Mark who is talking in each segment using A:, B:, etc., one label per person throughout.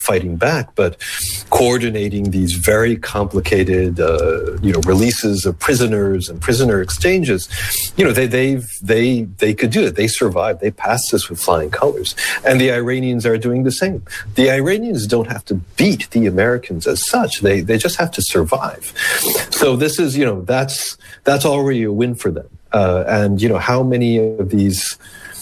A: fighting back, but coordinating these very complicated, releases of prisoners and prisoner exchanges. They could do it. They survived. They passed this with flying colors. And the Iranians are doing the same. The Iranians don't have to beat the Americans as such. They just have to survive. So this is, that's already a win for them. And how many of these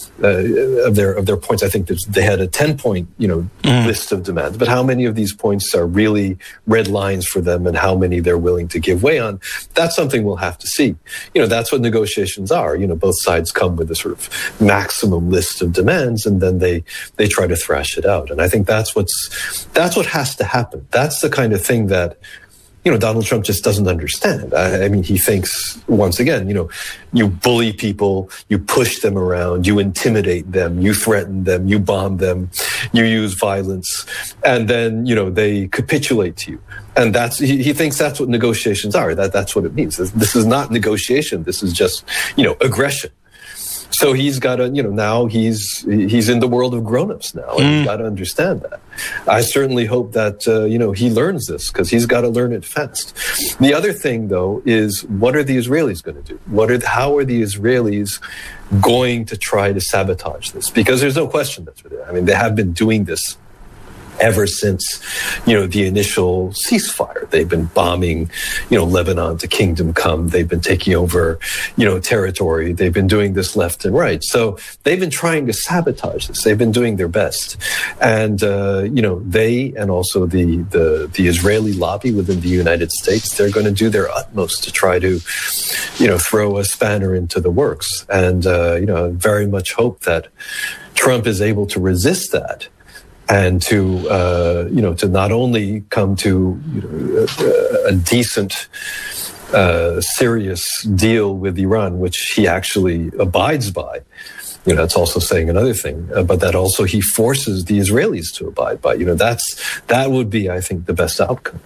A: of their points, I think they had a 10-point list of demands, but how many of these points are really red lines for them, and how many they're willing to give way on? That's something we'll have to see. That's what negotiations are. Both sides come with a sort of maximum list of demands, and then they try to thrash it out. And I think that's what has to happen. That's the kind of thing that Donald Trump just doesn't understand. I mean, he thinks, once again, you bully people, you push them around, you intimidate them, you threaten them, you bomb them, you use violence, and then, they capitulate to you. And he thinks that's what negotiations are. That's what it means. This is not negotiation. This is just, aggression. So he's got to, now he's in the world of grown-ups now, and he's got to understand that. I certainly hope that, he learns this, because he's got to learn it fast. The other thing, though, is what are the Israelis going to do? How are the Israelis going to try to sabotage this? Because there's no question they have been doing this ever since, the initial ceasefire. They've been bombing, Lebanon to Kingdom Come. They've been taking over, territory. They've been doing this left and right. So they've been trying to sabotage this. They've been doing their best. And, they and also the Israeli lobby within the United States, they're going to do their utmost to try to, throw a spanner into the works. And, I very much hope that Trump is able to resist that, and to not only come to a decent, serious deal with Iran, which he actually abides by. That's also saying another thing, but that also he forces the Israelis to abide by. That would be, I think, the best outcome.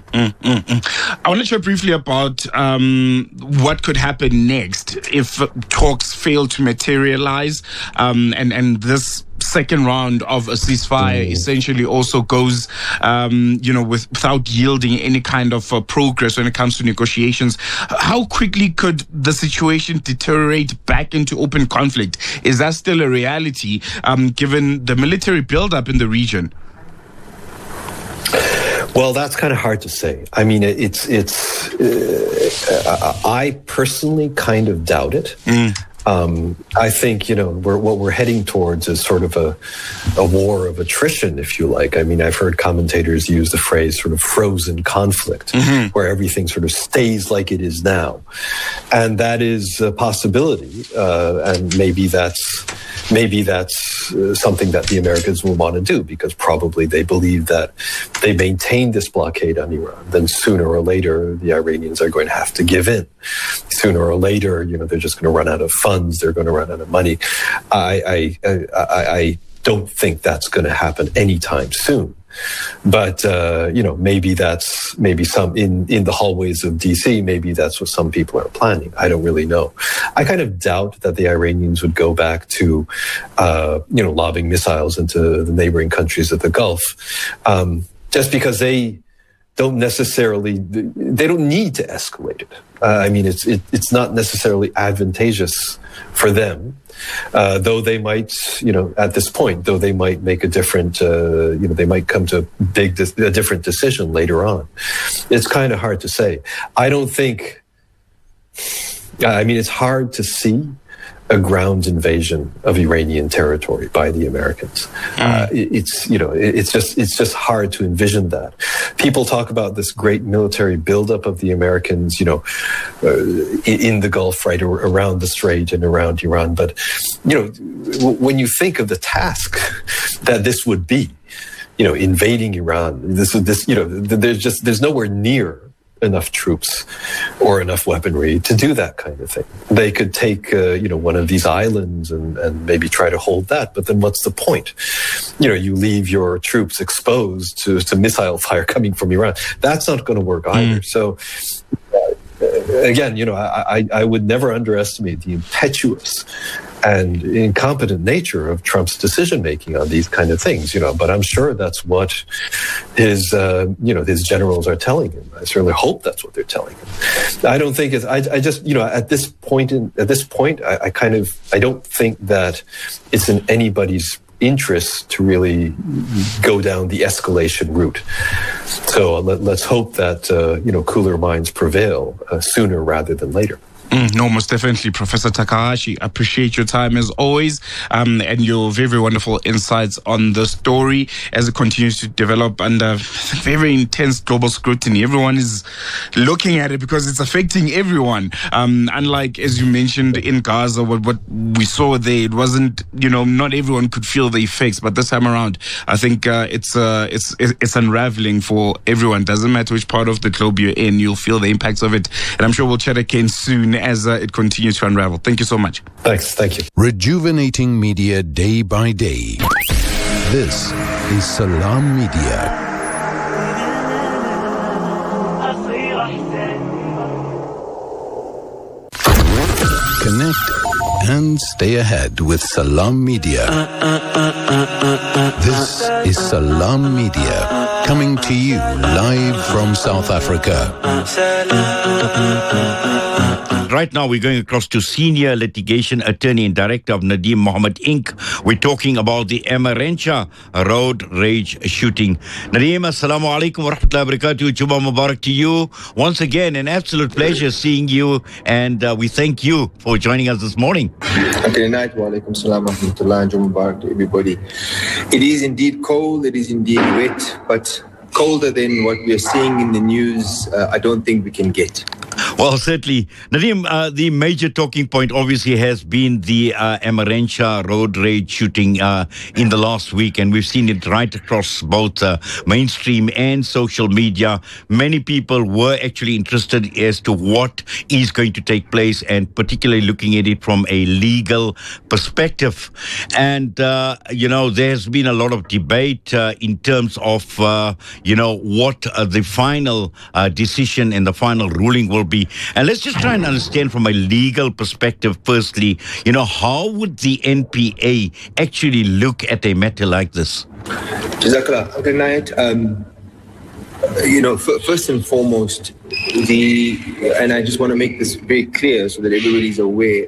B: I want to chat briefly about what could happen next if talks fail to materialize, and this second round of a ceasefire essentially also goes, without yielding any kind of progress when it comes to negotiations. How quickly could the situation deteriorate back into open conflict? Is that still a reality, given the military buildup in the region?
A: Well, that's kind of hard to say. I mean, I personally kind of doubt it. I think, what we're heading towards is sort of a war of attrition, if you like. I mean, I've heard commentators use the phrase sort of frozen conflict, where everything sort of stays like it is now. And that is a possibility. And maybe that's something that the Americans will want to do, because probably they believe that they maintain this blockade on Iran, then sooner or later the Iranians are going to have to give in. Sooner or later, they're just going to run out of funds. They're going to run out of money. I don't think that's going to happen anytime soon. But, maybe some in the hallways of DC, maybe that's what some people are planning. I don't really know. I kind of doubt that the Iranians would go back to, lobbing missiles into the neighboring countries of the Gulf, just because they don't need to escalate it. I mean, it's not necessarily advantageous for them. Though they might, at this point, they might make a different, they might come to a different decision later on. It's kind of hard to say. It's hard to see a ground invasion of Iranian territory by the Americans. It's just hard to envision that. People talk about this great military buildup of the Americans, in the Gulf, right, or around the Strait and around Iran. But, when you think of the task that this would be, invading Iran, there's nowhere near enough troops or enough weaponry to do that kind of thing. They could take, one of these islands and maybe try to hold that, but then what's the point? You leave your troops exposed to missile fire coming from Iran. That's not going to work either. So, again, I would never underestimate the impetuous and incompetent nature of Trump's decision-making on these kind of things, but I'm sure that's what his generals are telling him. I certainly hope that's what they're telling him. I don't think it's, I just, at this point, I don't think that it's in anybody's interest to really go down the escalation route. So let's hope that, cooler minds prevail sooner rather than later.
B: No, most definitely, Professor Takahashi. Appreciate your time as always, and your very, very wonderful insights on the story as it continues to develop under very intense global scrutiny. Everyone is looking at it because it's affecting everyone. Unlike, as you mentioned, in Gaza, what we saw there, it wasn't, not everyone could feel the effects, but this time around, I think it's unraveling for everyone. Doesn't matter which part of the globe you're in, you'll feel the impacts of it. And I'm sure we'll chat again soon as it continues to unravel. Thank you so much.
A: Thanks. Thank you.
C: Rejuvenating media day by day. This is Salam Media. Connect and stay ahead with Salam Media. This is Salam Media, coming to you live from South Africa.
D: Right now, we're going across to Senior Litigation Attorney and Director of Nadeem Mohammed Inc. We're talking about the Emmarentia road rage shooting. Nadeem, assalamu alaikum wa rahmatullahi wa barakatuh. Juma Mubarak to you. Once again, an absolute pleasure seeing you, and we thank you for joining us this morning.
E: Okay, night. Wa alaikum salam wa rahmatullahi, and Juma Mubarak to everybody. It is indeed cold, it is indeed wet, but colder than what we are seeing in the news, I don't think we can get.
D: Well, certainly. Nadeem, the major talking point obviously has been the Emmarentia road rage shooting in the last week, and we've seen it right across both mainstream and social media. Many people were actually interested as to what is going to take place, and particularly looking at it from a legal perspective. And, there's been a lot of debate in terms of, what the final decision and the final ruling will be. And let's just try and understand from a legal perspective, firstly, how would the NPA actually look at a matter like this?
E: Jazakallah. Good night. First and foremost, and I just want to make this very clear so that everybody's aware,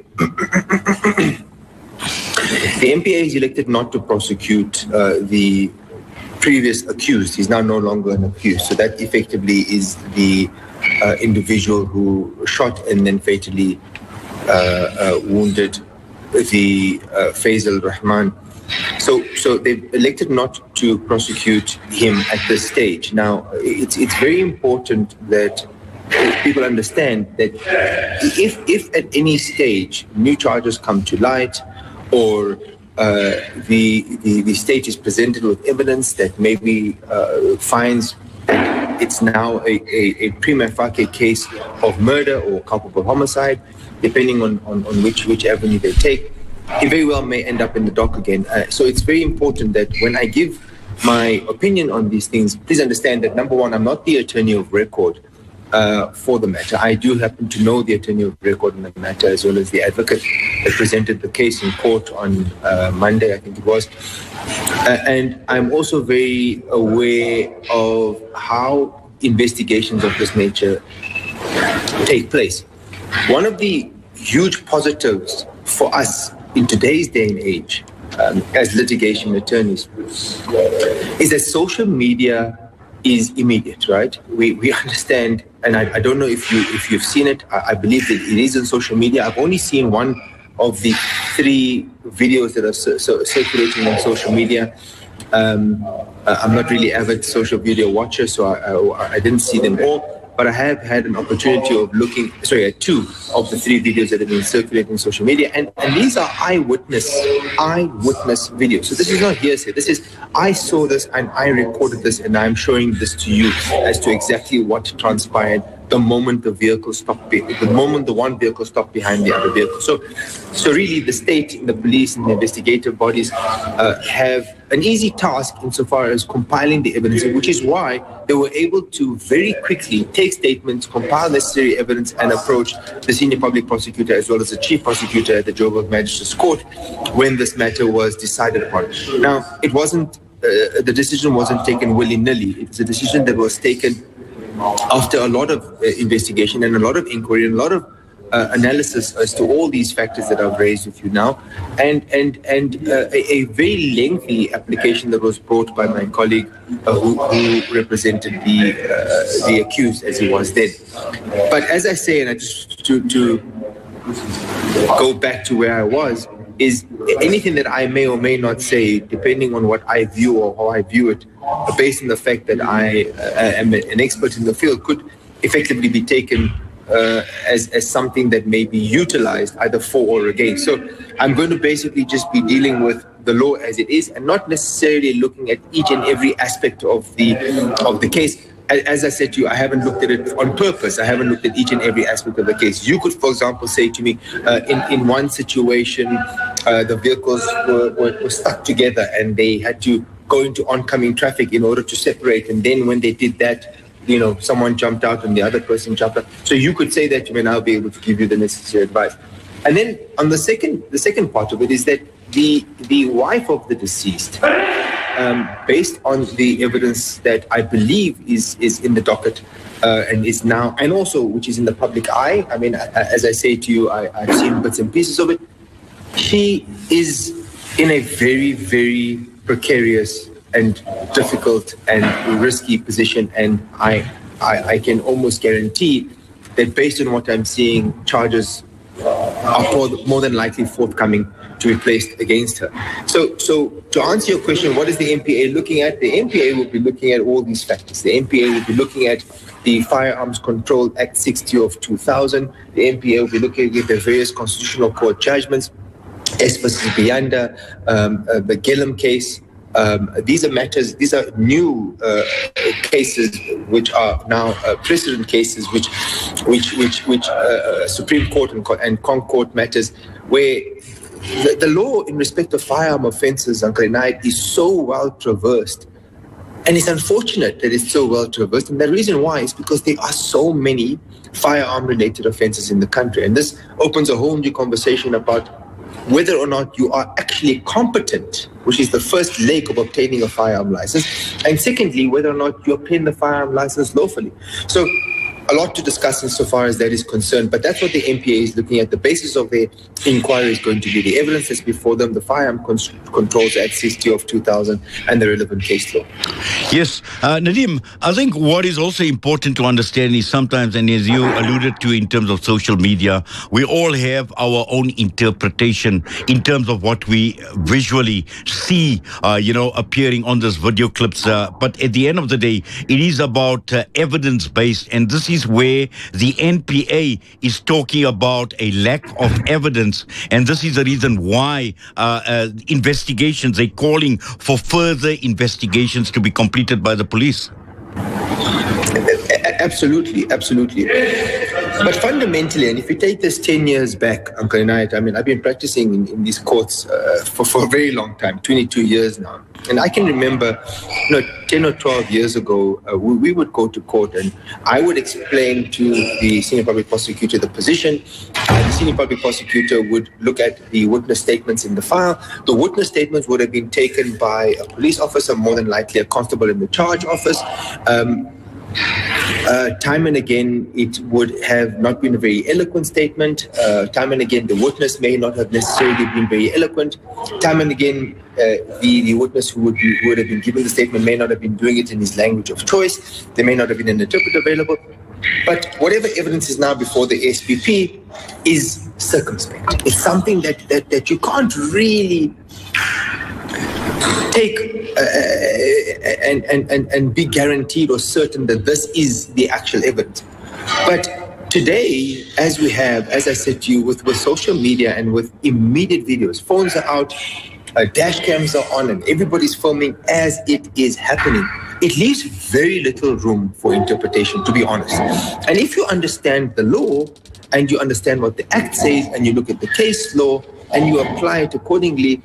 E: the NPA is elected not to prosecute the previous accused. He's now no longer an accused. So that effectively is the individual who shot and then fatally wounded the Faisal Rahman. So they've elected not to prosecute him at this stage. Now, it's very important that people understand that if at any stage new charges come to light, or the state is presented with evidence that maybe finds it's now a prima facie case of murder or culpable homicide, depending on which avenue they take, it very well may end up in the dock again. So it's very important that when I give my opinion on these things, please understand that, number one, I'm not the attorney of record for the matter. I do happen to know the attorney of record in the matter, as well as the advocate that presented the case in court on Monday, I think it was. And I'm also very aware of how investigations of this nature take place. One of the huge positives for us in today's day and age, as litigation attorneys, is that social media is immediate, right? We understand, and I don't know if you've seen it. I believe that it is on social media. I've only seen one of the 3 videos that are circulating on social media. I'm not really avid social video watcher, so I didn't see them all. But I have had an opportunity of looking, at 2 of the 3 videos that have been circulating on social media. And these are eyewitness videos. So this is not hearsay. This is, I saw this and I recorded this and I'm showing this to you as to exactly what transpired the moment the vehicle stopped, the moment the one vehicle stopped behind the other vehicle. So really the state, the police and the investigative bodies have an easy task insofar as compiling the evidence, which is why they were able to very quickly take statements, compile necessary evidence, and approach the senior public prosecutor as well as the chief prosecutor at the Joburg Magistrates Court when this matter was decided upon. Now, it wasn't, the decision wasn't taken willy-nilly. It was a decision that was taken after a lot of investigation and a lot of inquiry and a lot of analysis as to all these factors that I've raised with you now, and a very lengthy application that was brought by my colleague who represented the accused as he was then. But as I say, and I just to go back to where I was, is anything that I may or may not say, depending on what I view or how I view it, based on the fact that I am an expert in the field, could effectively be taken as something that may be utilized either for or against. So I'm going to basically just be dealing with the law as it is and not necessarily looking at each and every aspect of the case. As I said to you, I haven't looked at it on purpose. I haven't looked at each and every aspect of the case. You could, for example, say to me, in one situation, the vehicles were stuck together and they had to go into oncoming traffic in order to separate. And then when they did that, someone jumped out and the other person jumped out. So you could say that to me and I'll be able to give you the necessary advice. And then on the second part of it is that the wife of the deceased, based on the evidence that I believe is in the docket and is now, and also which is in the public eye, I mean, as I say to you, I've seen bits and pieces of it. She is in a very, very precarious and difficult and risky position, and I can almost guarantee that based on what I'm seeing, charges are more than likely forthcoming to be placed against her. So to answer your question, what is the MPA looking at? The MPA will be looking at all these factors. The MPA will be looking at the Firearms Control Act 60 of 2000. The MPA will be looking at the various constitutional court judgments, S versus Bianda, the Gillum case. These are matters, these are new cases which are now precedent cases which Supreme Court and Concord matters where the law in respect of firearm offences, Uncle Inayat, is so well traversed. And it's unfortunate that it's so well traversed. And the reason why is because there are so many firearm-related offences in the country. And this opens a whole new conversation about whether or not you are actually competent, which is the first leg of obtaining a firearm license. And secondly, whether or not you obtain the firearm license lawfully. So a lot to discuss insofar as that is concerned, but that's what the MPA is looking at. The basis of the inquiry is going to be the evidence that's before them, the Firearm Controls Act 60 of 2000, and the relevant case law.
D: Yes. Nadeem, I think what is also important to understand is sometimes, and as you alluded to in terms of social media, we all have our own interpretation in terms of what we visually see, appearing on these video clips. But at the end of the day, it is about evidence-based, and this is where the NPA is talking about a lack of evidence, and this is the reason why investigations, they're calling for further investigations to be completed by the police.
E: Absolutely. But fundamentally, and if you take this 10 years back, Uncle Inayat, I mean, I've been practicing in these courts for a very long time, 22 years now. And I can remember, 10 or 12 years ago, we would go to court and I would explain to the senior public prosecutor the position. The senior public prosecutor would look at the witness statements in the file. The witness statements would have been taken by a police officer, more than likely a constable in the charge office. Time and again, it would have not been a very eloquent statement. Time and again, the witness may not have necessarily been very eloquent. Time and again, the witness who would have been given the statement may not have been doing it in his language of choice. There may not have been an interpreter available. But whatever evidence is now before the SPP is circumspect. It's something that you can't really take and be guaranteed or certain that this is the actual evidence. But today, as I said to you, with social media and with immediate videos, phones are out, dash cams are on and everybody's filming as it is happening, it leaves very little room for interpretation, to be honest. And if you understand the law and you understand what the Act says and you look at the case law and you apply it accordingly,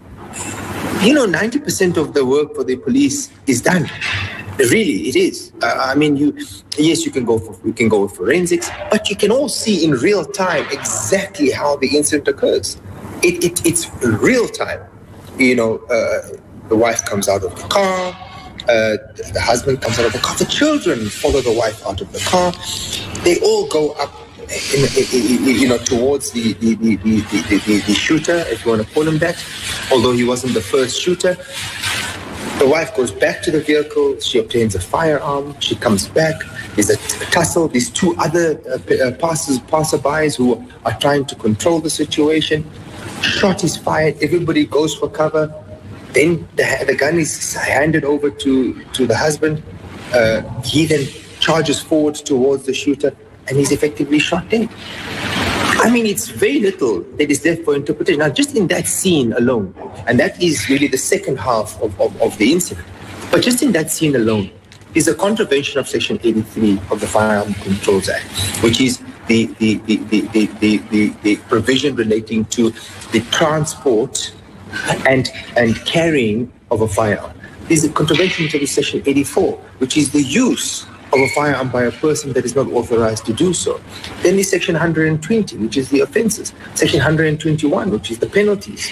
E: 90% of the work for the police is done. Really, it is. You can go with forensics, but you can all see in real time exactly how the incident occurs. It's real time. The wife comes out of the car, the husband comes out of the car, the children follow the wife out of the car. They all go up, towards the shooter, if you want to call him that, although he wasn't the first shooter. The wife goes back to the vehicle. She obtains a firearm. She comes back. There's a tussle. These two other passerbys who are trying to control the situation. Shot is fired. Everybody goes for cover. Then the gun is handed over to the husband. He then charges forward towards the shooter, and he's effectively shot dead. It's very little that is there for interpretation. Now, just in that scene alone, and that is really the second half of the incident, but just in that scene alone is a contravention of Section 83 of the Firearm Controls Act, which is the provision relating to the transport and carrying of a firearm. There's a contravention to Section 84, which is the use of a firearm by a person that is not authorized to do so. Then there's Section 120, which is the offenses. Section 121, which is the penalties.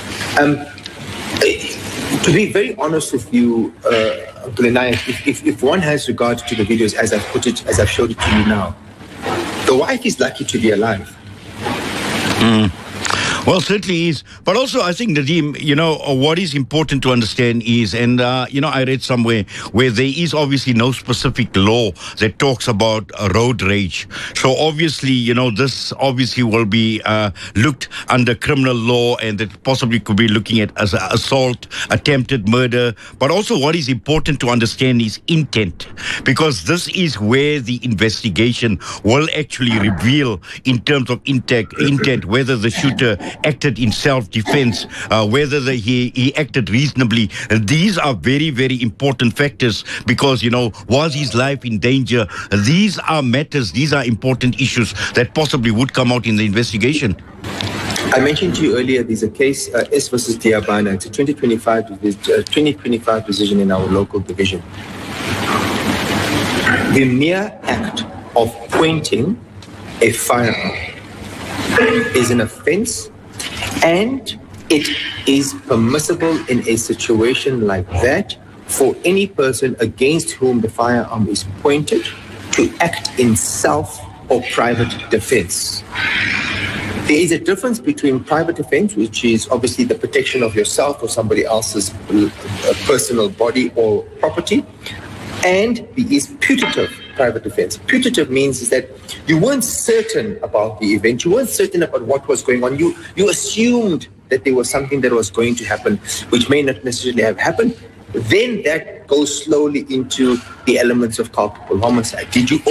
E: To be very honest with you, if one has regard to the videos as I've showed it to you now, the wife is lucky to be alive.
D: Well, certainly is. But also, I think, Nadeem, what is important to understand is, and, I read somewhere where there is obviously no specific law that talks about road rage. So obviously, this obviously will be looked under criminal law, and that possibly could be looking at as assault, attempted murder. But also what is important to understand is intent, because this is where the investigation will actually reveal in terms of intent, whether the shooter acted in self-defense, whether he acted reasonably. These are very, very important factors because, was his life in danger? These are matters, these are important issues that possibly would come out in the investigation.
E: I mentioned to you earlier, there's a case, S versus Diabana. It's a 2025 decision in our local division. The mere act of pointing a firearm is an offense, and it is permissible in a situation like that for any person against whom the firearm is pointed to act in self or private defense. There is a difference between private defense, which is obviously the protection of yourself or somebody else's personal body or property, and there is putative private defense. Putative means is that you weren't certain about the event, you weren't certain about what was going on, you assumed that there was something that was going to happen, which may not necessarily have happened. Then that goes slowly into the elements of culpable homicide. Did you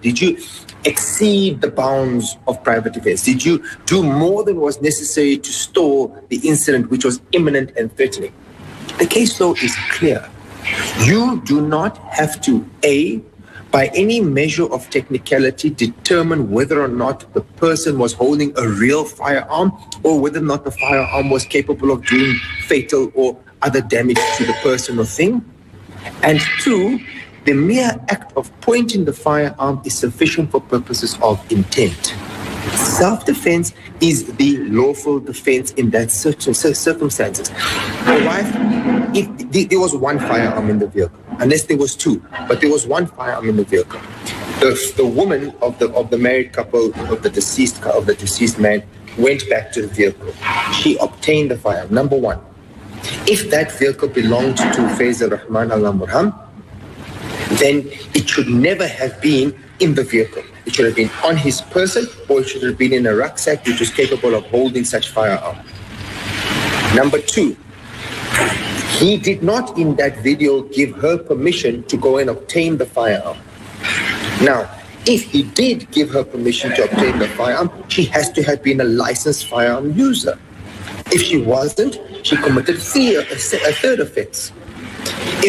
E: exceed the bounds of private defense? Did you do more than was necessary to stall the incident which was imminent and threatening? The case law is clear. You do not have to, A, by any measure of technicality, determine whether or not the person was holding a real firearm or whether or not the firearm was capable of doing fatal or other damage to the person or thing. And two, the mere act of pointing the firearm is sufficient for purposes of intent. Self-defense is the lawful defense in that certain circumstances. The wife, if there was one firearm in the vehicle, unless there was two, but there was one firearm in the vehicle. The woman of the married couple of the deceased man went back to the vehicle. She obtained the firearm. Number one, if that vehicle belonged to Faisal Rahman Al Murham, then it should never have been in the vehicle. It should have been on his person, or it should have been in a rucksack which was capable of holding such firearm. Number two, he did not in that video give her permission to go and obtain the firearm. Now, if he did give her permission to obtain the firearm, she has to have been a licensed firearm user. If she wasn't, she committed a third offense. If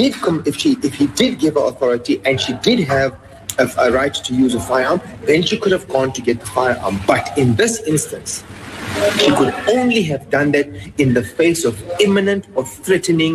E: he did give her authority and she did have a right to use a firearm, then she could have gone to get the firearm. But in this instance, she could only have done that in the face of imminent or threatening,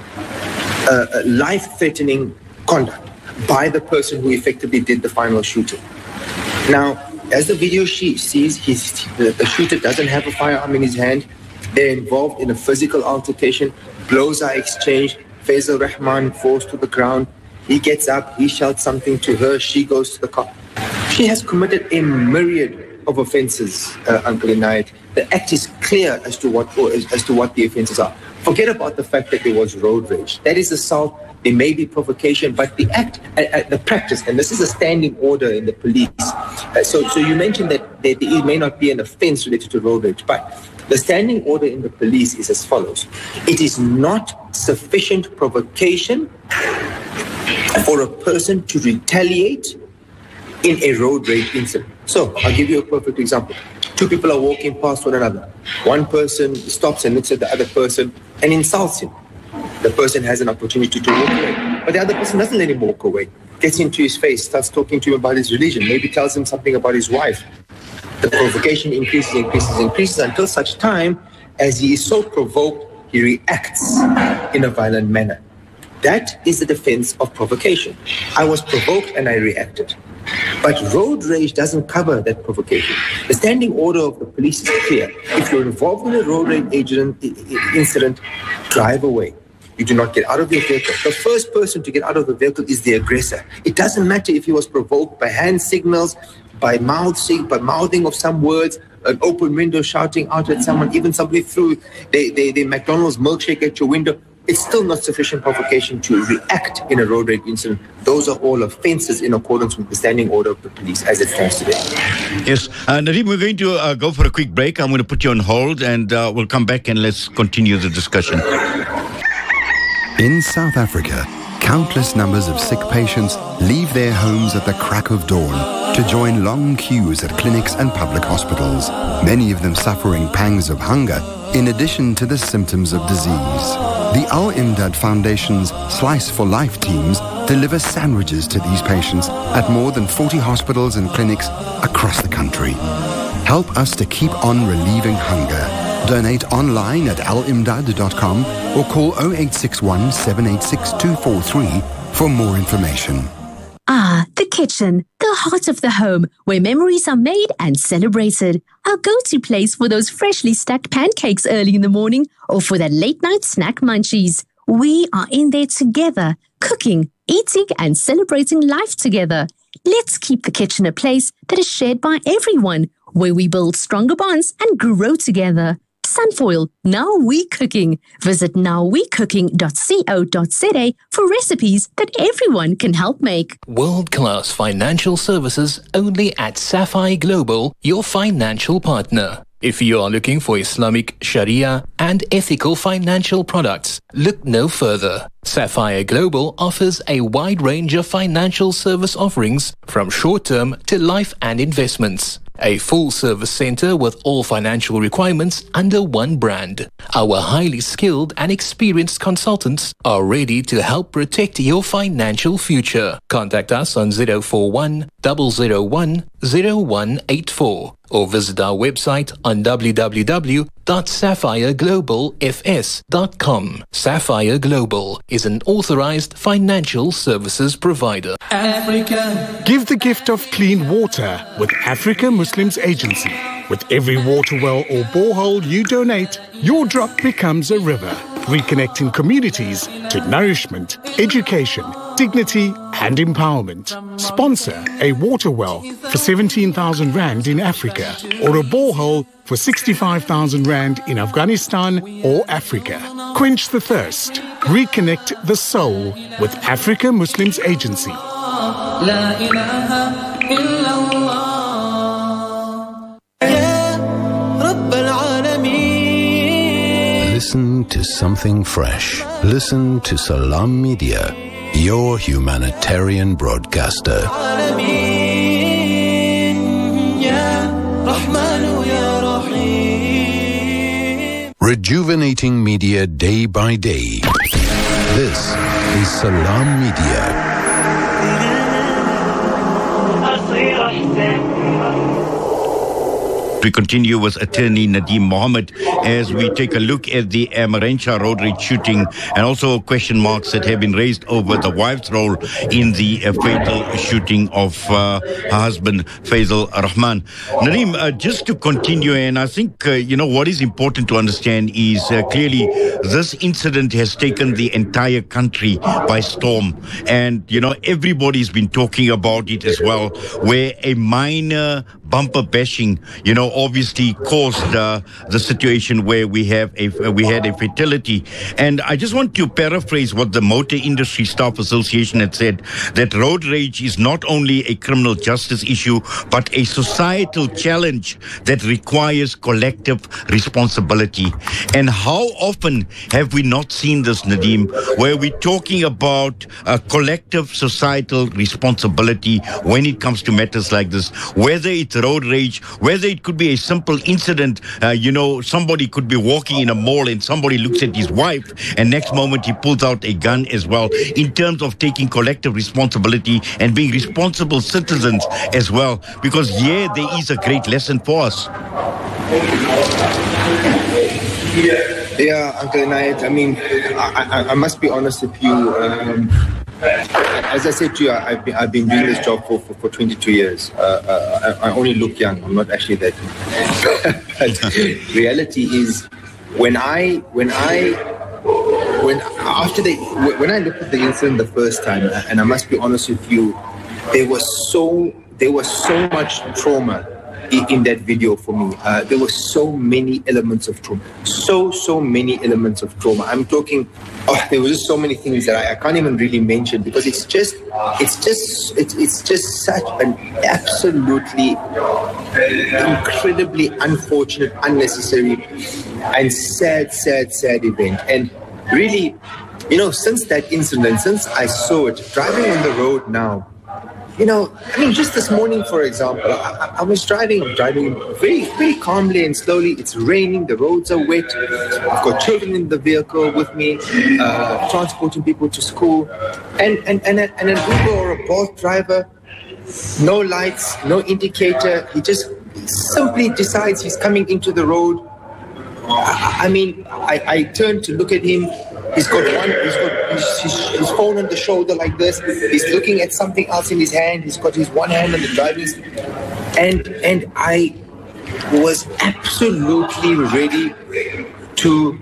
E: life-threatening conduct by the person who effectively did the final shooting. Now, as the video she sees, the shooter doesn't have a firearm in his hand. They're involved in a physical altercation. Blows are exchanged. Faisal Rahman falls to the ground. He gets up. He shouts something to her. She goes to the car. She has committed a myriad of offences, Uncle Inayat. The act is clear as to what the offences are. Forget about the fact that there was road rage. That is assault. There may be provocation, but the act, the practice, and this is a standing order in the police. So you mentioned that it may not be an offence related to road rage, but the standing order in the police is as follows. It is not sufficient provocation for a person to retaliate in a road rage incident. So I'll give you a perfect example. Two people are walking past one another. One person stops and looks at the other person and insults him. The person has an opportunity to walk away, but the other person doesn't let him walk away. Gets into his face, starts talking to him about his religion, maybe tells him something about his wife. The provocation increases until such time as he is so provoked, he reacts in a violent manner. That is the defense of provocation. I was provoked and I reacted. But road rage doesn't cover that provocation. The standing order of the police is clear. If you're involved in a road rage incident, drive away. You do not get out of your vehicle. The first person to get out of the vehicle is the aggressor. It doesn't matter if he was provoked by hand signals, by mouthing of some words, an open window shouting out at someone, even somebody threw the McDonald's milkshake at your window. It's still not sufficient provocation to react in a road rage incident. Those are all offences in accordance with the standing order of the police as it stands today.
D: Yes. Nadeem, we're going to go for a quick break. I'm going to put you on hold and we'll come back and let's continue the discussion.
C: In South Africa, countless numbers of sick patients leave their homes at the crack of dawn to join long queues at clinics and public hospitals, many of them suffering pangs of hunger in addition to the symptoms of disease. The Al-Imdad Foundation's Slice for Life teams deliver sandwiches to these patients at more than 40 hospitals and clinics across the country. Help us to keep on relieving hunger. Donate online at alimdad.com or call 0861 786 243 for more information.
F: Ah, the kitchen, the heart of the home, where memories are made and celebrated. Our go-to place for those freshly stacked pancakes early in the morning or for that late-night snack munchies. We are in there together, cooking, eating and celebrating life together. Let's keep the kitchen a place that is shared by everyone, where we build stronger bonds and grow together. Sunfoil, Now We Cooking. Visit nowwecooking.co.za for recipes that everyone can help make.
G: World-class financial services only at Sapphire Global, your financial partner. If you are looking for Islamic, Sharia and ethical financial products, look no further. Sapphire Global offers a wide range of financial service offerings from short-term to life and investments. A full-service center with all financial requirements under one brand. Our highly skilled and experienced consultants are ready to help protect your financial future. Contact us on 041 001 0184 or visit our website on www.sapphireglobalfs.com. Sapphire Global is an authorized financial services provider.
H: Africa. Give the gift of clean water with Africa Muslims Agency. With every water well or borehole you donate, your drop becomes a river, reconnecting communities to nourishment, education, dignity and empowerment. Sponsor a water well for 17,000 Rand in Africa or a borehole for 65,000 Rand in Afghanistan or Africa. Quench the thirst. Reconnect the soul with Africa Muslims Agency. La ilaha illallah.
C: Listen to something fresh. Listen to Salam Media, your humanitarian broadcaster. rejuvenating media day by day. This is Salam Media.
D: We continue with attorney Nadeem Mohammed as we take a look at the Amarensha road rage shooting and also question marks that have been raised over the wife's role in the fatal shooting of her husband, Faisal Rahman. Nadeem, just to continue, and I think, what is important to understand is clearly this incident has taken the entire country by storm. And, everybody's been talking about it as well, where a minor bumper bashing, obviously caused the situation where we had a fatality. And I just want to paraphrase what the Motor Industry Staff Association had said, that road rage is not only a criminal justice issue, but a societal challenge that requires collective responsibility. And how often have we not seen this, Nadeem, where we're talking about collective societal responsibility when it comes to matters like this, whether it's road rage, whether it could be a simple incident, somebody could be walking in a mall and somebody looks at his wife and next moment he pulls out a gun as well, in terms of taking collective responsibility and being responsible citizens as well, because there is a great lesson for us.
E: Yeah, Uncle Inayat, I must be honest with you. As I said to you, I've been doing this job for 22 years. I only look young. I'm not actually that young. But reality is, when I looked at the incident the first time, and I must be honest with you, there was so much trauma in that video for me. There were so many elements of trauma. So many elements of trauma. I'm talking, there were just so many things that I can't even really mention, because it's just such an absolutely incredibly unfortunate, unnecessary and sad event. And really, since that incident, since I saw it, driving on the road now, just this morning, for example, I was driving very, very calmly and slowly. It's raining, the roads are wet. I've got children in the vehicle with me, transporting people to school. And an Uber or a Bolt driver, no lights, no indicator. He just simply decides he's coming into the road. I turned to look at him. He's got his phone on the shoulder like this. He's looking at something else in his hand. He's got his one hand on the driving seat. And I was absolutely ready to,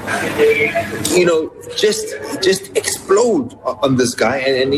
E: just explode on this guy. And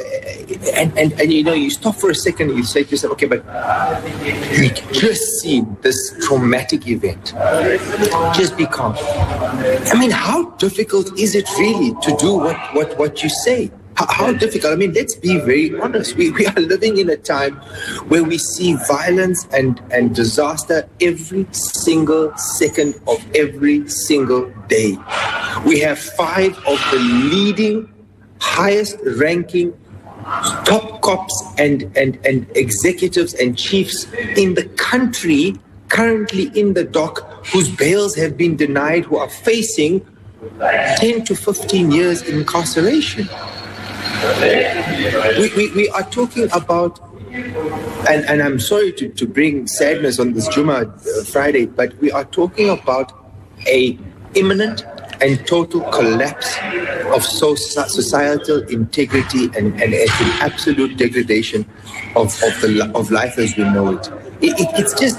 E: you stop for a second and you say to yourself, okay, but you just seen this traumatic event. Just be calm. How difficult is it really to do what you say? How difficult? Let's be very honest. We are living in a time where we see violence and disaster every single second of every single day. We have 5 of the leading, highest ranking top cops and executives and chiefs in the country currently in the dock, whose bails have been denied, who are facing 10 to 15 years incarceration. We are talking about, and I'm sorry to bring sadness on this Jummah Friday, but we are talking about a imminent and total collapse of societal integrity and an absolute degradation of life as we know it. It's just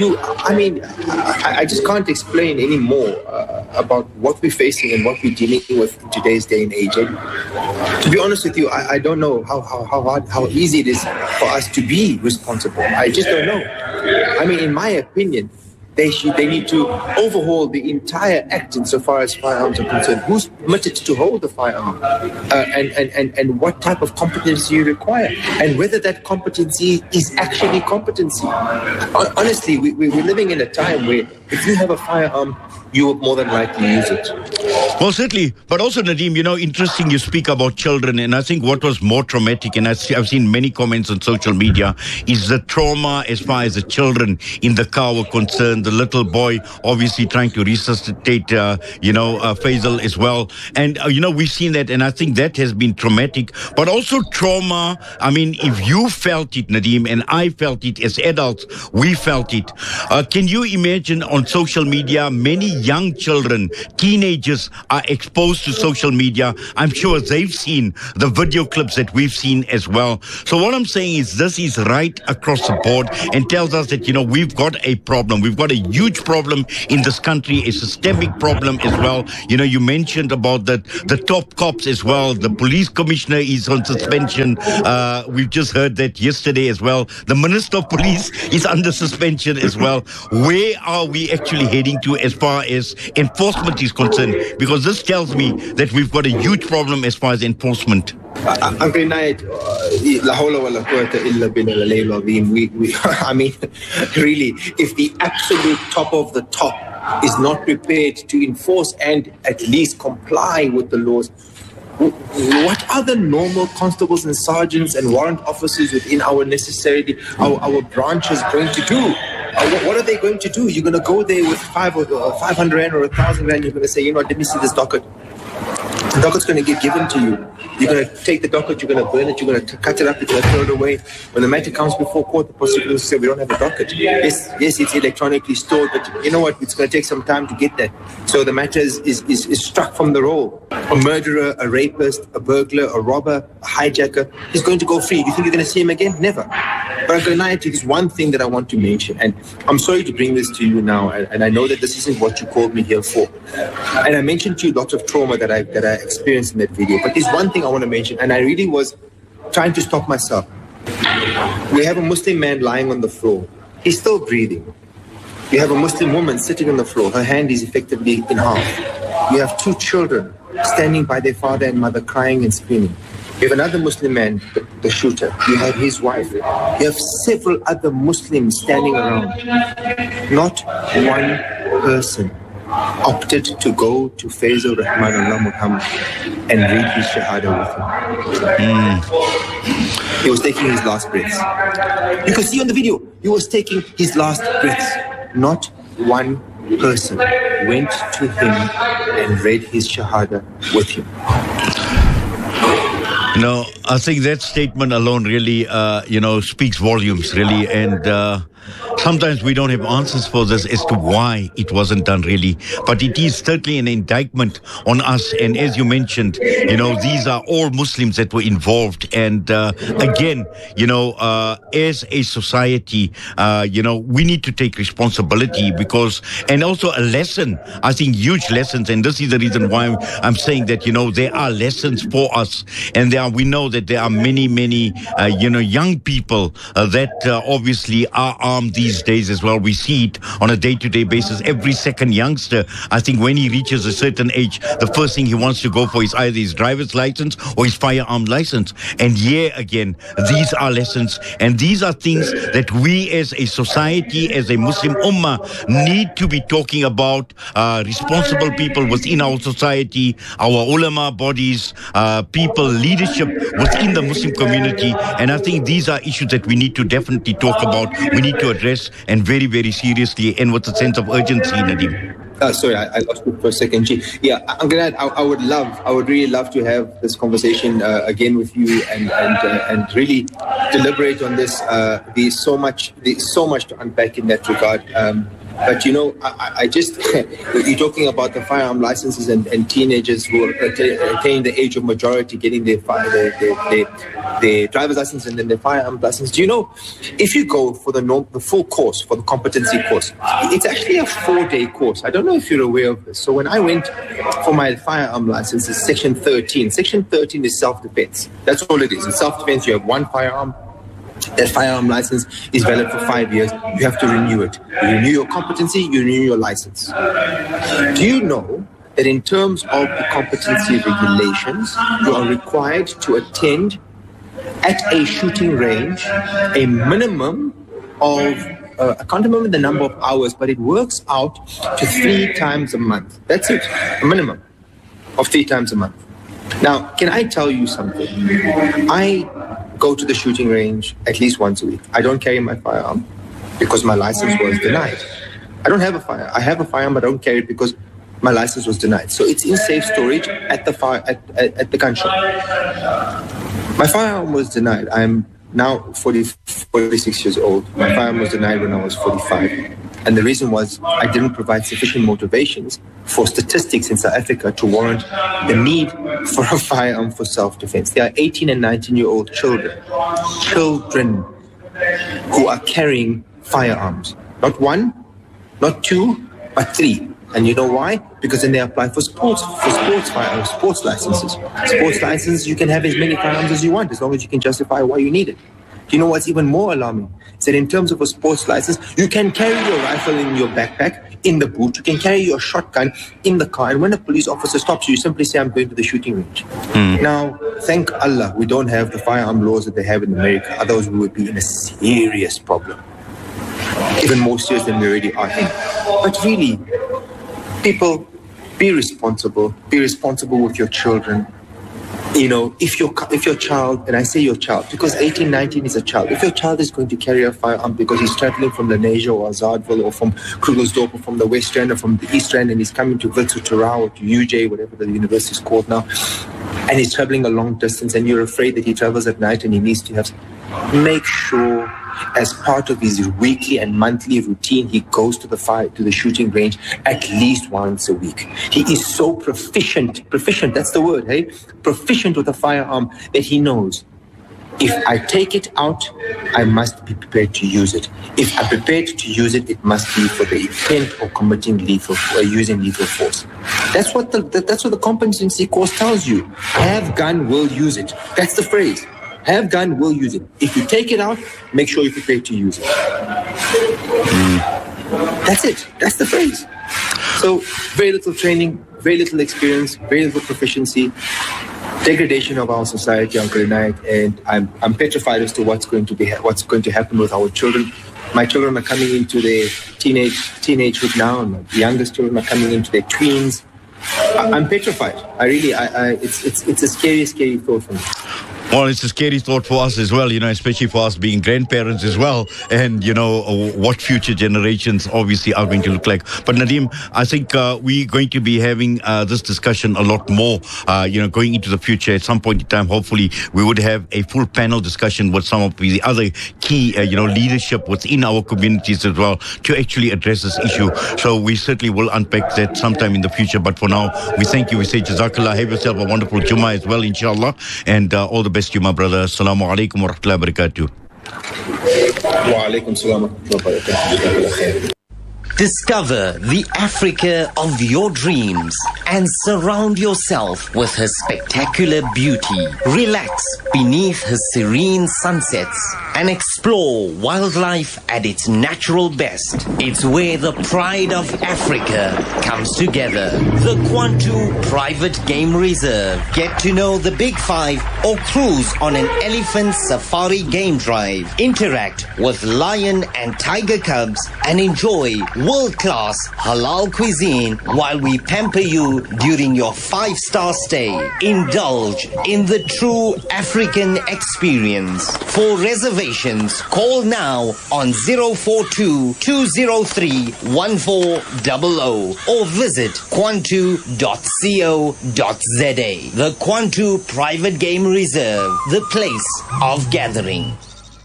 E: I just can't explain any more about what we're facing and what we're dealing with in today's day and age. And to be honest with you, I don't know how easy it is for us to be responsible. I just don't know. In my opinion, they need to overhaul the entire act insofar as firearms are concerned. Who's permitted to hold the firearm, and what type of competency you require, and whether that competency is actually competency. Honestly, we're living in a time where if you have a firearm, you will more than likely use it.
D: Well, certainly. But also, Nadeem, interesting you speak about children. And I think what was more traumatic, and I've seen many comments on social media, is the trauma as far as the children in the car were concerned. The little boy obviously trying to resuscitate, Faisal as well. And, we've seen that. And I think that has been traumatic. But also trauma. I mean, if you felt it, Nadeem, and I felt it as adults, we felt it. Can you imagine on social media, many young children, teenagers are exposed to social media. I'm sure they've seen the video clips that we've seen as well. So what I'm saying is this is right across the board and tells us that, we've got a problem. We've got a huge problem in this country, a systemic problem as well. You mentioned about the top cops as well. The police commissioner is on suspension. We've just heard that yesterday as well. The Minister of Police is under suspension as well. Where are we actually heading to as far as enforcement is concerned? Because this tells me that we've got a huge problem as far as enforcement.
E: Uncle Nayed, la hawla wa la quwwata illa billah al-alayl azim. I mean, really, if the absolute top of the top is not prepared to enforce and at least comply with the laws, what are the normal constables and sergeants and warrant officers within our branches going to do? What are they going to do? You're going to go there with 500 Rand or 1,000 Rand. You're going to say, let me see this docket. The docket's going to get given to you. You're going to take the docket, you're going to burn it, you're going to cut it up, you're going to throw it away. When the matter comes before court, the prosecutor will say, we don't have a docket. Yes, it's electronically stored, but you know what? It's going to take some time to get that. So the matter is struck from the roll. A murderer, a rapist, a burglar, a robber, a hijacker, he's going to go free. You think you're going to see him again? Never. But there's one thing that I want to mention, and I'm sorry to bring this to you now, and I know that this isn't what you called me here for. And I mentioned to you lots of trauma that I experienced in that video, but there's one thing I want to mention, and I really was trying to stop myself. We have a Muslim man lying on the floor. He's still breathing. You have a Muslim woman sitting on the floor. Her hand is effectively in half. You have two children standing by their father and mother crying and screaming. You have another Muslim man, the shooter. You have his wife. You have several other Muslims standing around. Not one person opted to go to Faisal Rahman Allah Muhammad and read his Shahada with him. He was taking his last breaths. You can see on the video, he was taking his last breaths. Not one person went to him and read his Shahada with him.
D: No, I think that statement alone really, speaks volumes, really. And sometimes we don't have answers for this as to why it wasn't done, really. But it is certainly an indictment on us. And as you mentioned, these are all Muslims that were involved. And again, as a society, we need to take responsibility because, and also a lesson, I think huge lessons. And this is the reason why I'm saying that, there are lessons for us. And we know that there are many, young people that obviously are armed these days as well. We see it on a day-to-day basis. Every second youngster, I think when he reaches a certain age, the first thing he wants to go for is either his driver's license or his firearm license. And again, these are lessons and these are things that we as a society, as a Muslim ummah, need to be talking about. Responsible people within our society, our ulama bodies, people, leadership within the Muslim community. And I think these are issues that we need to definitely talk about. We need to address and very, very seriously and with a sense of urgency, Nadeem.
E: Sorry, I lost you for a second, G. Yeah, I'm glad. I would really love to have this conversation again with you and really deliberate on this. There's so much to unpack in that regard. But I just, you're talking about the firearm licenses and teenagers who are attaining the age of majority, getting their driver's license and then their firearm license. Do you know, if you go for the full course, for the competency course, it's actually a 4-day course. I don't know if you're aware of this. So when I went for my firearm license, it's Section 13. Section 13 is self-defense. That's all it is. In self-defense, you have one firearm. That firearm license is valid for 5 years. You have to renew it. You renew your competency, you renew your license. Do you know that in terms of the competency regulations, you are required to attend at a shooting range a minimum of I can't remember the number of hours, but it works out to 3 times a month. That's it, a minimum of 3 times a month. Now, can I tell you something? I go to the shooting range at least once a week. I don't carry my firearm because my license was denied. I don't have a firearm. I have a firearm, but I don't carry it because my license was denied. So it's in safe storage at the gun shop. My firearm was denied. I'm now 46 years old. My firearm was denied when I was 45. And the reason was I didn't provide sufficient motivations for statistics in South Africa to warrant the need for a firearm for self-defense. There are 18 and 19-year-old children who are carrying firearms. Not 1, not 2, but 3. And you know why? Because then they apply for sports firearms, sports licenses. Sports licenses, you can have as many firearms as you want, as long as you can justify why you need it. Do you know what's even more alarming? Is that in terms of a sports license, you can carry your rifle in your backpack, in the boot, you can carry your shotgun in the car, and when a police officer stops you, you simply say, I'm going to the shooting range. Now, thank Allah, we don't have the firearm laws that they have in America, otherwise we would be in a serious problem. Even more serious than we already are in. But really, people, be responsible with your children. You know, if your child, and I say your child, because 18, 19 is a child, if your child is going to carry a firearm because he's traveling from Lenasia or Azadville or from Krugersdorp or from the West End or from the East End and he's coming to Wits or Terrell or to UJ, whatever the university is called now, and he's traveling a long distance and you're afraid that he travels at night and he needs to have, make sure as part of his weekly and monthly routine, he goes to the shooting range at least once a week. He is so proficient, that's the word, hey? Proficient with a firearm that he knows, if I take it out, I must be prepared to use it. If I'm prepared to use it, it must be for the intent of committing lethal or using lethal force. That's what the competency course tells you. Have gun, will use it. That's the phrase. Have gun, will use it. If you take it out, make sure you're prepared to use it. That's it. That's the phrase. So very little training, very little experience, very little proficiency, degradation of our society, Uncle Inayat, and I'm petrified as to what's going to happen with our children. My children are coming into their teenagehood now, and my youngest children are coming into their tweens. I'm petrified. It's a scary thought for me.
D: Well, it's a scary thought for us as well, you know, especially for us being grandparents as well. And, you know, what future generations obviously are going to look like. But Nadeem, I think we're going to be having this discussion a lot more, you know, going into the future. At some point in time, hopefully, we would have a full panel discussion with some of the other key, you know, leadership within our communities as well to actually address this issue. So we certainly will unpack that sometime in the future. But for now, we thank you. We say Jazakallah. Have yourself a wonderful Jummah as well, inshallah. And all the best to you, my brother. Assalamu alaikum wa rahmatullahi wa barakatuh.
E: Wa alaikum salam wa rahmatullahi wa barakatuh.
I: Discover the Africa of your dreams and surround yourself with her spectacular beauty. Relax beneath her serene sunsets and explore wildlife at its natural best. It's where the pride of Africa comes together. The Kwantu Private Game Reserve. Get to know the Big Five or cruise on an elephant safari game drive. Interact with lion and tiger cubs and enjoy world-class halal cuisine while we pamper you during your 5-star stay. Indulge in the true African experience. For reservations, call now on 042-203-1400 or visit kwantu.co.za. The Kwantu Private Game Reserve, the place of gathering.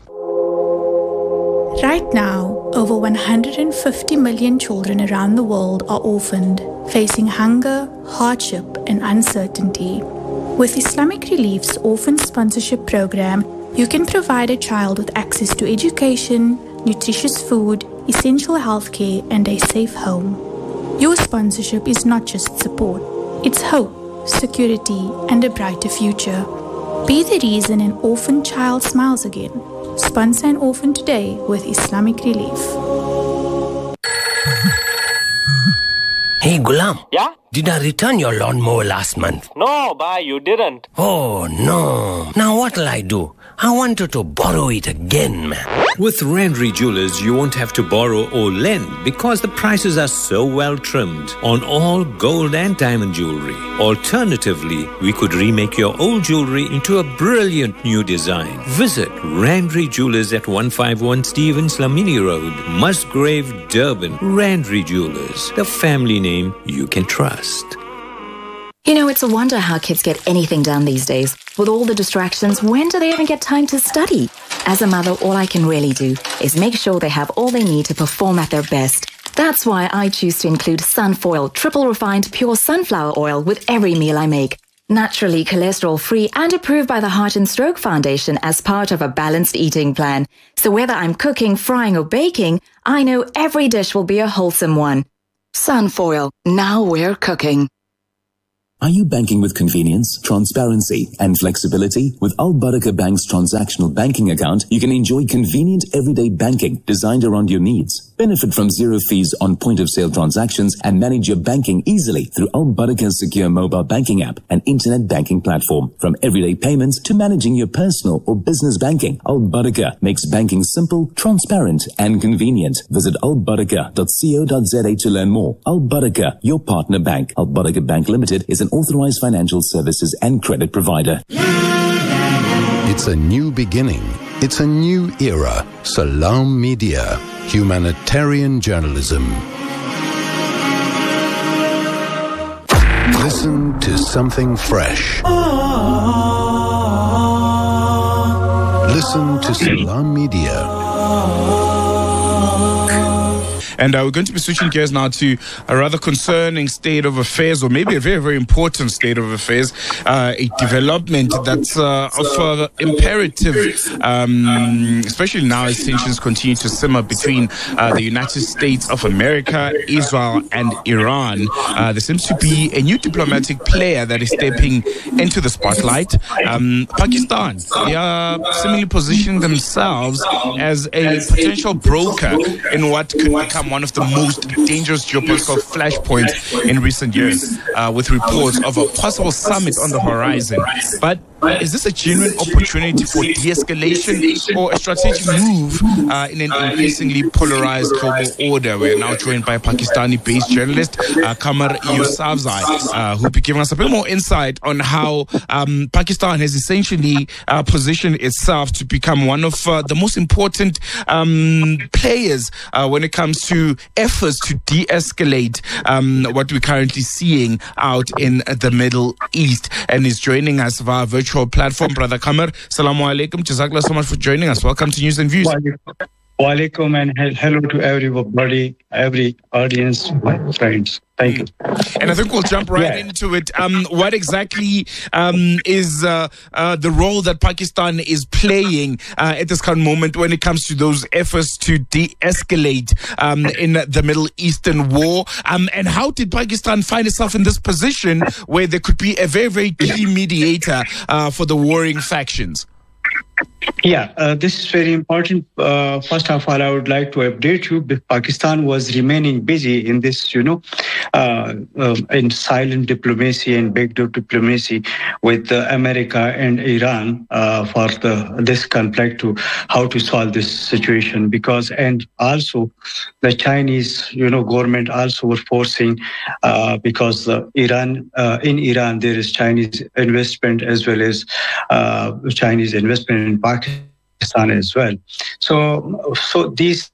J: Right now, over 150 million children around the world are orphaned, facing hunger, hardship, and uncertainty. With Islamic Relief's Orphan Sponsorship Program, you can provide a child with access to education, nutritious food, essential healthcare, and a safe home. Your sponsorship is not just support, it's hope, security, and a brighter future. Be the reason an orphan child smiles again. Sponsor an orphan today with Islamic Relief.
K: Hey, Gulam.
L: Yeah?
K: Did I return your lawnmower last month?
L: No, bhai, you didn't.
K: Oh, no. Now what'll I do? I wanted to borrow it again, man.
L: With Randry Jewelers, you won't have to borrow or lend because the prices are so well trimmed on all gold and diamond jewelry. Alternatively, we could remake your old jewelry into a brilliant new design. Visit Randry Jewelers at 151 Stevens Lamini Road, Musgrave, Durban. Randry Jewelers, the family name you can trust.
M: You know, it's a wonder how kids get anything done these days. With all the distractions, when do they even get time to study? As a mother, all I can really do is make sure they have all they need to perform at their best. That's why I choose to include Sunfoil triple refined pure sunflower oil with every meal I make. Naturally cholesterol-free and approved by the Heart and Stroke Foundation as part of a balanced eating plan. So whether I'm cooking, frying or baking, I know every dish will be a wholesome one. Sunfoil, now we're cooking.
N: Are you banking with convenience, transparency, and flexibility? With Al Barakah Bank's transactional banking account, you can enjoy convenient everyday banking designed around your needs. Benefit from zero fees on point-of-sale transactions and manage your banking easily through Al Barakah's secure mobile banking app and internet banking platform. From everyday payments to managing your personal or business banking, Al Barakah makes banking simple, transparent, and convenient. Visit albarakah.co.za to learn more. Al Barakah, your partner bank. Al Barakah Bank Limited is an authorized financial services and credit provider.
C: It's a new beginning. It's a new era. Salam Media, humanitarian journalism. Listen to something fresh. Listen to Salam Media.
B: And we're going to be switching gears now to a rather concerning state of affairs, or maybe a very, very important state of affairs, a development that's of imperative, especially now as tensions continue to simmer between the United States of America, Israel, and Iran. There seems to be a new diplomatic player that is stepping into the spotlight. Pakistan. They are seemingly positioning themselves as a potential broker in what could become one of the most dangerous geopolitical flashpoints in recent years, with reports of a possible summit on the horizon. But is this a genuine opportunity for de-escalation or a strategic move in an increasingly polarized global order? We're now joined by Pakistani-based journalist Qamar Yousafzai, who will be giving us a bit more insight on how Pakistan has essentially positioned itself to become one of the most important players when it comes to efforts to de-escalate what we're currently seeing out in the Middle East. And he's joining us via virtual platform. Brother Qamar, Assalamu alaikum. Jazakallah so much for joining us. Welcome to News and Views.
O: Wa alaikum, and hello to everybody, every audience, my friends. Thank you.
B: And I think we'll jump right into it. What exactly is the role that Pakistan is playing at this current moment when it comes to those efforts to de-escalate in the Middle Eastern war? And how did Pakistan find itself in this position where there could be a very, very key mediator for the warring factions?
O: Yeah, this is very important. First of all, I would like to update you. Pakistan was remaining busy in this, in silent diplomacy and backdoor diplomacy with America and Iran for this conflict, to how to solve this situation. And also the Chinese, government also were forcing because in Iran there is Chinese investment as well as Chinese investment in Pakistan as well. So these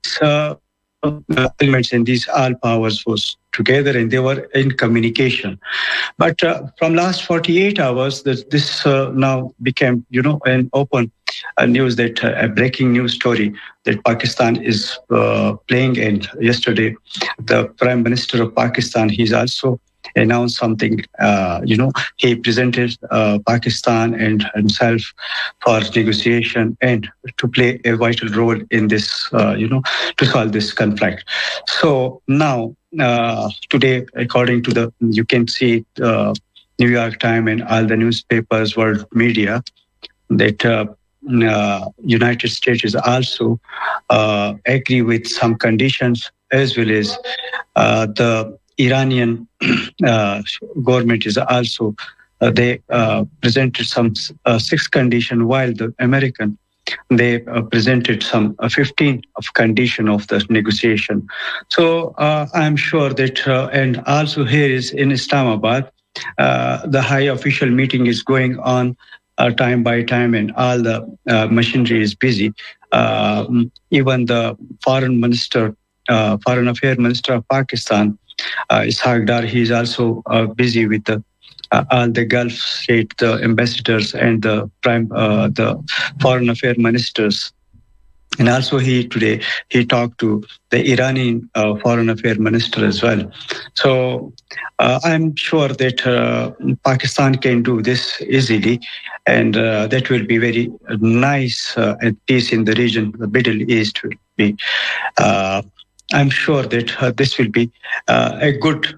O: elements and these all powers was together and they were in communication. But from last 48 hours, this now became, an open news, that a breaking news story that Pakistan is playing. And yesterday, the Prime Minister of Pakistan, he's also announced something. He presented Pakistan and himself for negotiation and to play a vital role in this, to solve this conflict. So now, today, according to you can see New York Times and all the newspapers, world media, that United States is also agree with some conditions, as well as the Iranian government is also they presented some 6 conditions, while the American, they presented some 15 of condition of the negotiation. So I'm sure that, and also here is in Islamabad, the high official meeting is going on time by time, and all the machinery is busy. Even the foreign affairs minister of Pakistan, Ishaq Dar, he is also busy with all the Gulf state, the ambassadors and the foreign affairs ministers. And also today he talked to the Iranian foreign affairs minister as well. So I'm sure that Pakistan can do this easily, and that will be very nice peace in the region. The Middle East will be. I'm sure that this will be a good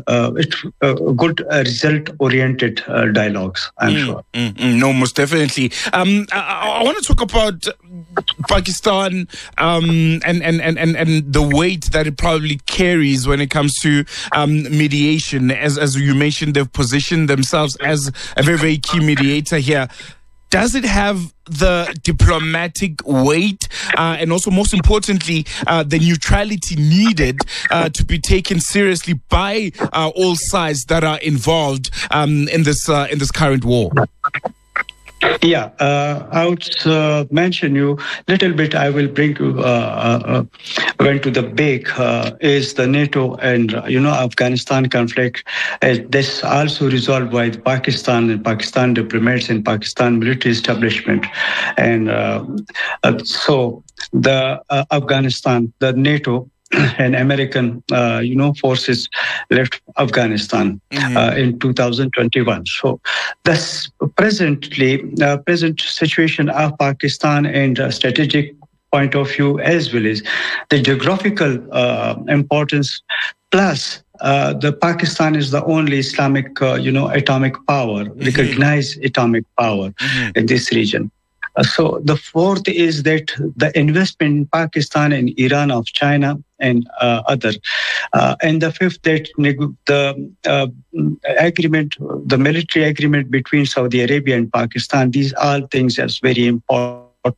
O: result-oriented dialogues. I'm sure.
B: No, most definitely. I want to talk about Pakistan and the weight that it probably carries when it comes to mediation. As you mentioned, they've positioned themselves as a very, very key mediator here. Does it have the diplomatic weight and also, most importantly, the neutrality needed to be taken seriously by all sides that are involved in this current war?
O: Yeah, I would mention you little bit. I will bring you went to the big is the NATO and Afghanistan conflict. This also resolved by Pakistan and Pakistan diplomats and Pakistan military establishment, and so the Afghanistan, the NATO and American, forces left Afghanistan in 2021. So this present situation of Pakistan and strategic point of view, as well as the geographical importance, plus the Pakistan is the only Islamic, atomic power, recognized atomic power in this region. So the fourth is that the investment in Pakistan and Iran of China and other. And the fifth, that the agreement, the military agreement between Saudi Arabia and Pakistan, these all things are very important.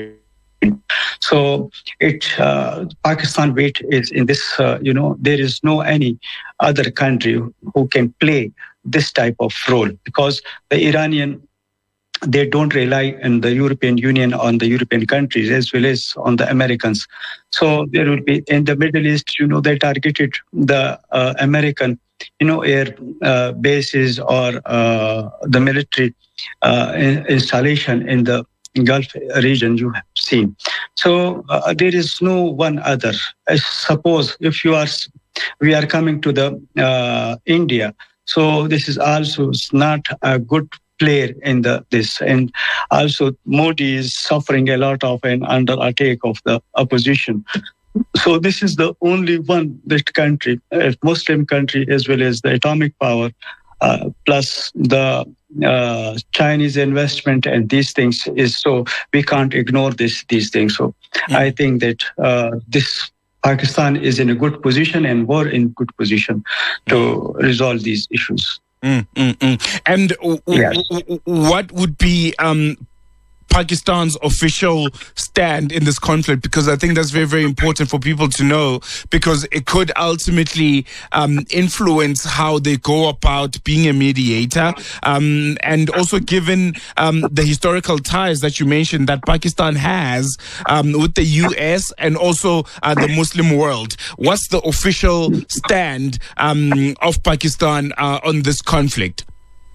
O: So Pakistan weight is in this, there is no any other country who can play this type of role, because the Iranian, they don't rely on the European Union, on the European countries, as well as on the Americans. So there will be in the Middle East, they targeted the American, air bases or the military installation in the Gulf region you have seen. So there is no one other. I suppose if we are coming to the India, so this is also not a good player in this, and also Modi is suffering a lot of an under attack of the opposition. So this is the only one that country, a Muslim country, as well as the atomic power, plus the Chinese investment and these things is, so we can't ignore these things. So I think that this Pakistan is in a good position, and we're in good position to resolve these issues.
B: And what would be Pakistan's official stand in this conflict? Because I think that's very, very important for people to know, because it could ultimately influence how they go about being a mediator. And also given the historical ties that you mentioned that Pakistan has with the US and also the Muslim world, what's the official stand of Pakistan on this conflict?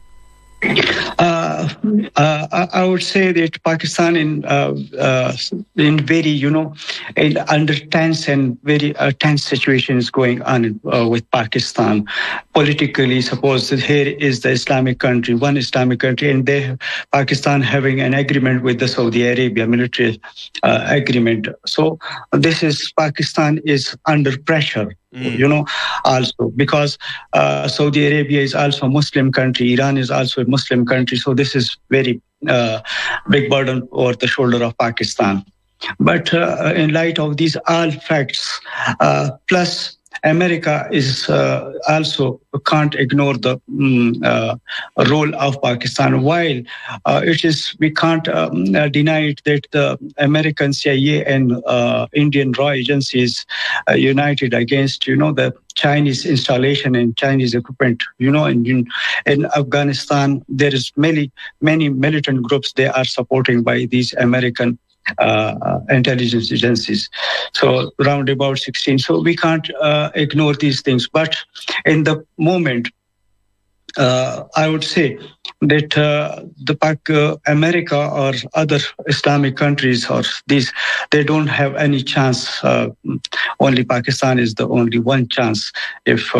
O: I would say that Pakistan in very, in under tense and very tense situations going on with Pakistan. Politically, suppose that here is the Islamic country, one Islamic country, and Pakistan having an agreement with the Saudi Arabia military agreement. So this is, Pakistan is under pressure. Also because Saudi Arabia is also a Muslim country, Iran is also a Muslim country, so this is very big burden over the shoulder of Pakistan. But in light of these all facts, plus America is also can't ignore the role of Pakistan. While we can't deny it that the American CIA and Indian RAW agencies united against, the Chinese installation and Chinese equipment. In Afghanistan, there is many militant groups they are supporting by these American intelligence agencies. So around about 16. So we can't ignore these things. But in the moment, I would say that America or other Islamic countries or they don't have any chance. Only Pakistan is the only one chance. If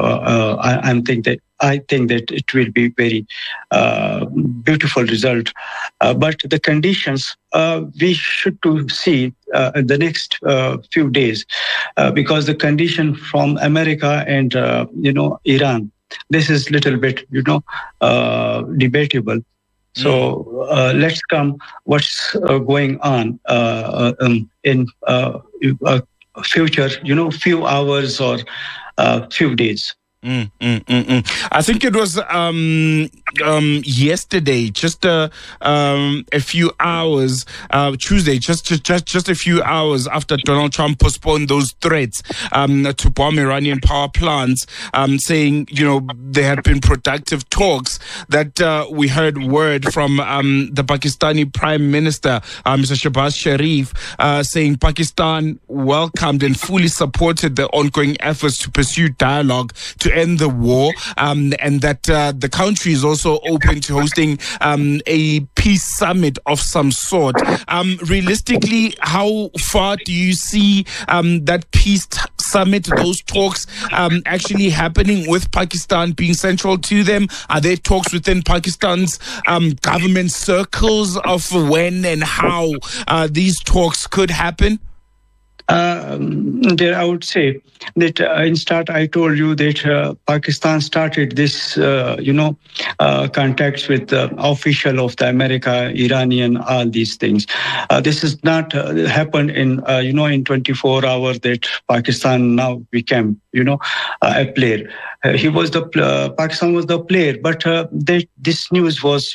O: I think that it will be very beautiful result. But the conditions we should to see in the next few days, because the condition from America and Iran, this is little bit debatable. So let's come what's going on in future, few hours or few days.
B: I think it was yesterday, just a few hours, Tuesday, just a few hours after Donald Trump postponed those threats to bomb Iranian power plants, saying, there had been productive talks, that we heard word from the Pakistani Prime Minister, Mr. Shehbaz Sharif, saying Pakistan welcomed and fully supported the ongoing efforts to pursue dialogue to end the war, and that the country is also open to hosting a peace summit of some sort. Realistically, how far do you see that peace summit, those talks actually happening, with Pakistan being central to them? Are there talks within Pakistan's government circles of when and how these talks could happen?
O: There, I would say that in start, I told you that Pakistan started this, contacts with the official of the America, Iranian, all these things. This is not happened in, in 24 hours that Pakistan now became, a player. Pakistan was the player, but this news was,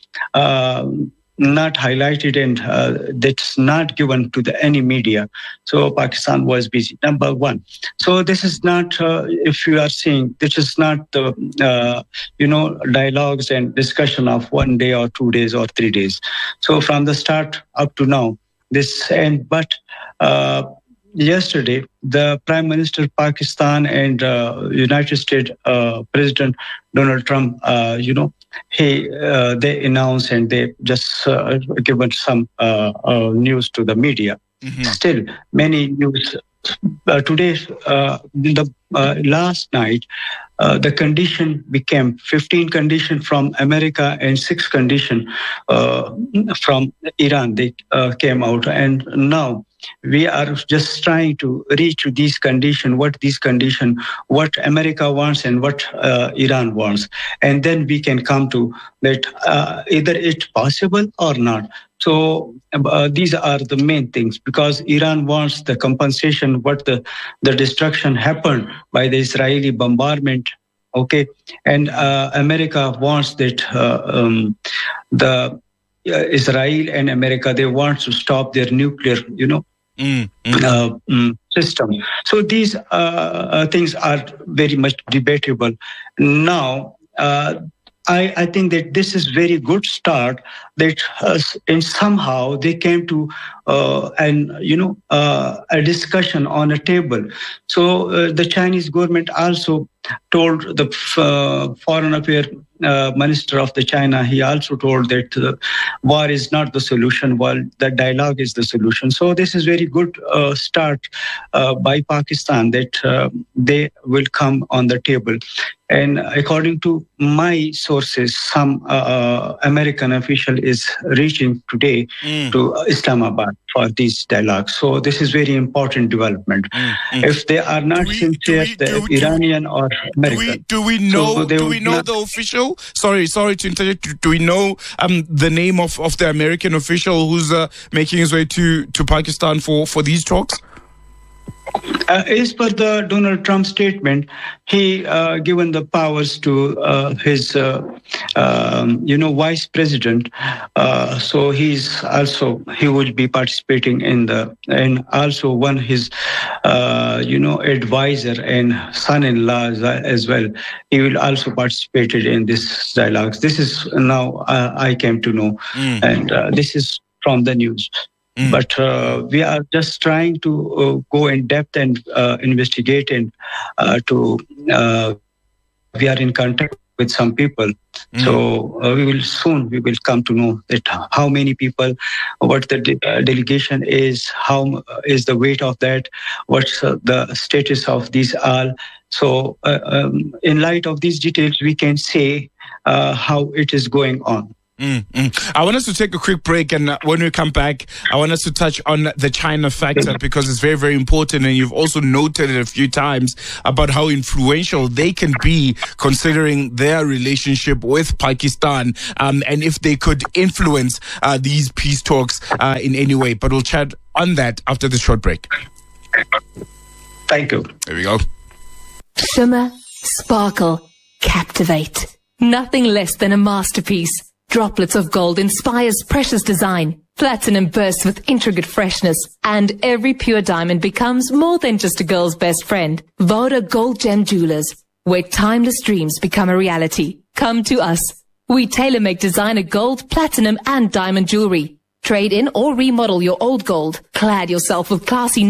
O: not highlighted and that's not given to any media. So Pakistan was busy, number one. So this is not, if you are saying, this is not the, dialogues and discussion of 1 day or 2 days or 3 days. So from the start up to now, but yesterday, the Prime Minister of Pakistan and United States President Donald Trump, they announced and they just given some news to the media. Mm-hmm. Still, many news. Today, last night, the condition became 15 condition from America and 6 condition from Iran. They came out, and now we are just trying to reach these conditions, what America wants and what Iran wants. And then we can come to that either it's possible or not. So these are the main things, because Iran wants the compensation, what the destruction happened by the Israeli bombardment. Okay. And America wants that Israel and America, they want to stop their nuclear, system. So these things are very much debatable. Now, I think that this is very good start that and somehow they came to a discussion on a table. So the Chinese government also told the foreign affairs minister of the China, he also told that war is not the solution, while the dialogue is the solution. So this is very good start by Pakistan that they will come on the table. And according to my sources, some American official is reaching today to Islamabad for these dialogues. So this is very important development. If they are not sincere, the Iranian or American.
B: Do we know the official? Sorry to interject. Do we know the name of the American official who's making his way to Pakistan for these talks?
O: As per the Donald Trump statement, he given the powers to his, vice president. So he will be participating and also his, advisor and son-in-law as well. He will also participate in this dialogues. This is now I came to know, and this is from the news. But we are just trying to go in depth and investigate, and we are in contact with some people. So we will come to know that how many people, what the delegation is, how is the weight of that, what's the status of these all. So in light of these details, we can say how it is going on.
B: I want us to take a quick break, and when we come back, I want us to touch on the China factor, because it's very, very important, and you've also noted it a few times about how influential they can be considering their relationship with Pakistan, and if they could influence these peace talks in any way. But we'll chat on that after this short break.
O: Thank you.
B: There we go.
P: Shimmer, sparkle, captivate. Nothing less than a masterpiece. Droplets of gold inspires precious design. Platinum bursts with intricate freshness. And every pure diamond becomes more than just a girl's best friend. Voda Gold Gem Jewelers, where timeless dreams become a reality. Come to us. We tailor-make designer gold, platinum and diamond jewelry. Trade in or remodel your old gold. Clad yourself with classy